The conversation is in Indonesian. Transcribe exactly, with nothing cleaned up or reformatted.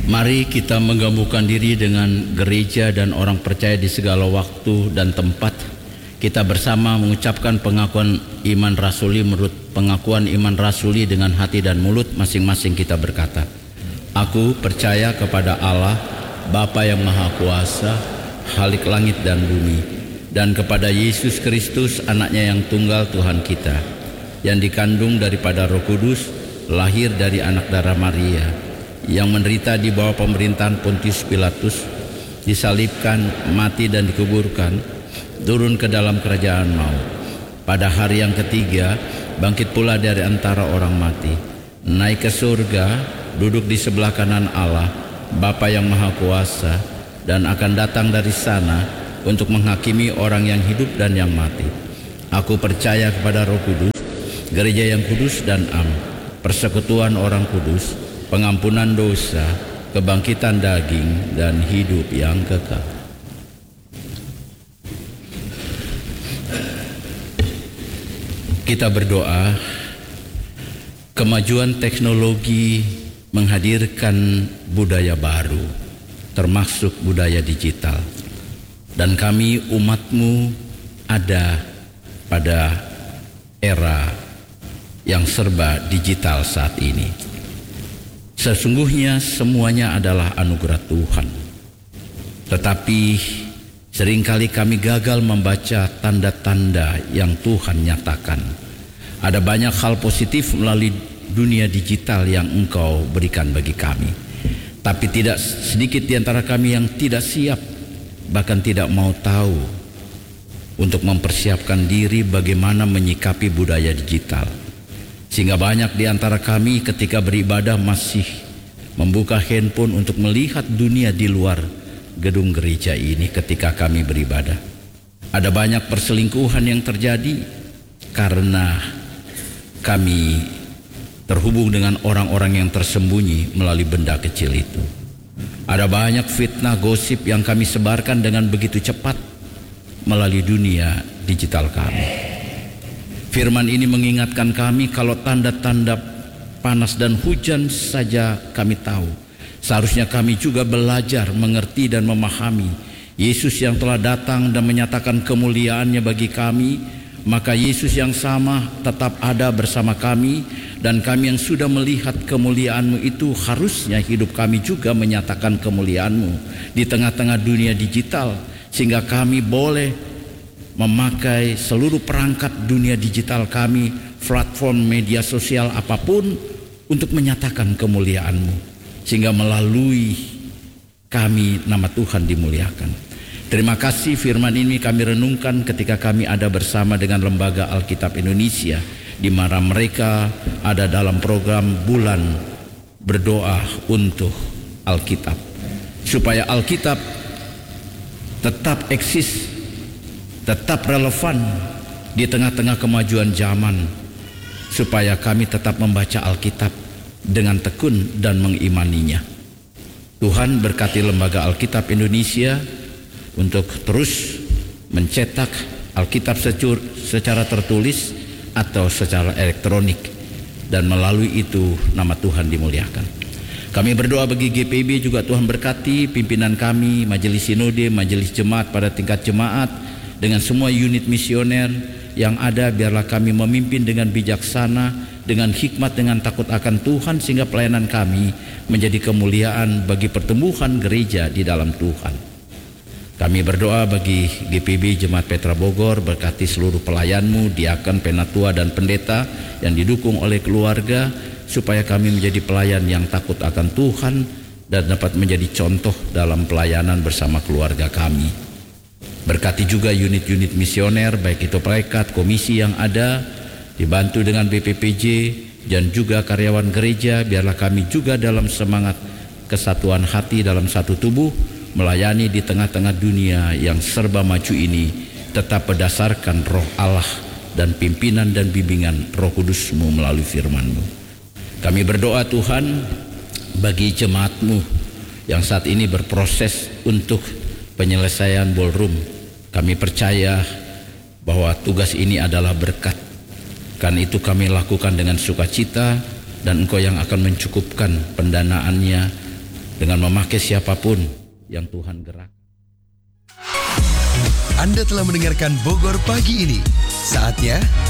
Mari kita menggabungkan diri dengan gereja dan orang percaya di segala waktu dan tempat. Kita bersama mengucapkan pengakuan iman rasuli menurut pengakuan iman rasuli dengan hati dan mulut masing-masing kita berkata, Aku percaya kepada Allah, Bapa yang Maha Kuasa, Khalik langit dan bumi, dan kepada Yesus Kristus, anaknya yang tunggal Tuhan kita, yang dikandung daripada Roh Kudus, lahir dari anak darah Maria, yang menderita di bawah pemerintahan Pontius Pilatus, disalibkan, mati dan dikuburkan, turun ke dalam kerajaan maut. Pada hari yang ketiga, bangkit pula dari antara orang mati, naik ke surga, duduk di sebelah kanan Allah, Bapa yang Maha Kuasa, dan akan datang dari sana untuk menghakimi orang yang hidup dan yang mati. Aku percaya kepada Roh Kudus, gereja yang kudus dan am, persekutuan orang kudus, pengampunan dosa, kebangkitan daging, dan hidup yang kekal. Kita berdoa. Kemajuan teknologi menghadirkan budaya baru, termasuk budaya digital. Dan kami umat-Mu ada pada era yang serba digital saat ini. Sesungguhnya semuanya adalah anugerah Tuhan. Tetapi seringkali kami gagal membaca tanda-tanda yang Tuhan nyatakan. Ada banyak hal positif melalui dunia digital yang Engkau berikan bagi kami. Tapi tidak sedikit di antara kami yang tidak siap, bahkan tidak mau tahu untuk mempersiapkan diri bagaimana menyikapi budaya digital. Sehingga banyak di antara kami ketika beribadah masih membuka handphone untuk melihat dunia di luar gedung gereja ini ketika kami beribadah. Ada banyak perselingkuhan yang terjadi karena kami terhubung dengan orang-orang yang tersembunyi melalui benda kecil itu. Ada banyak fitnah gosip yang kami sebarkan dengan begitu cepat melalui dunia digital kami. Firman ini mengingatkan kami kalau tanda-tanda panas dan hujan saja kami tahu. Seharusnya kami juga belajar mengerti dan memahami Yesus yang telah datang dan menyatakan kemuliaannya bagi kami. Maka Yesus yang sama tetap ada bersama kami, dan kami yang sudah melihat kemuliaan-Mu itu harusnya hidup kami juga menyatakan kemuliaan-Mu di tengah-tengah dunia digital, sehingga kami boleh memakai seluruh perangkat dunia digital kami, platform media sosial apapun, untuk menyatakan kemuliaan-Mu, sehingga melalui kami nama Tuhan dimuliakan. Terima kasih firman ini kami renungkan ketika kami ada bersama dengan Lembaga Alkitab Indonesia, di mana mereka ada dalam program bulan berdoa untuk Alkitab, supaya Alkitab tetap eksis, tetap relevan di tengah-tengah kemajuan zaman, supaya kami tetap membaca Alkitab dengan tekun dan mengimaninya. Tuhan berkati Lembaga Alkitab Indonesia untuk terus mencetak Alkitab secara tertulis atau secara elektronik, dan melalui itu nama Tuhan dimuliakan. Kami berdoa bagi G P B juga, Tuhan berkati pimpinan kami, majelis sinode, majelis jemaat pada tingkat jemaat, dengan semua unit misioner yang ada. Biarlah kami memimpin dengan bijaksana, dengan hikmat, dengan takut akan Tuhan, sehingga pelayanan kami menjadi kemuliaan bagi pertumbuhan gereja di dalam Tuhan. Kami berdoa bagi G P B Jemaat Petra Bogor, berkati seluruh pelayan-Mu, diaken, penatua, dan pendeta yang didukung oleh keluarga, supaya kami menjadi pelayan yang takut akan Tuhan dan dapat menjadi contoh dalam pelayanan bersama keluarga kami. Berkati juga unit-unit misioner, baik itu perekat, komisi yang ada, dibantu dengan B P P J, dan juga karyawan gereja. Biarlah kami juga dalam semangat kesatuan hati dalam satu tubuh, melayani di tengah-tengah dunia yang serba maju ini, tetap berdasarkan roh Allah dan pimpinan dan bimbingan Roh Kudus-Mu melalui firman-Mu. Kami berdoa Tuhan bagi jemaat-Mu yang saat ini berproses untuk penyelesaian ballroom. Kami percaya bahwa tugas ini adalah berkat. Karena itu kami lakukan dengan sukacita, dan Engkau yang akan mencukupkan pendanaannya, dengan memakai siapapun yang Tuhan gerak. Anda telah mendengarkan Bogor Pagi ini. Saatnya